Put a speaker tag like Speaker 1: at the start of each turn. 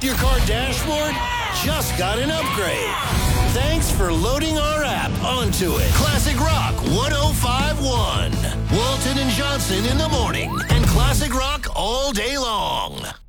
Speaker 1: Your car dashboard just got an upgrade. Thanks for loading our app onto it. Classic Rock 105.1. Walton and Johnson in the morning. And Classic Rock all day long.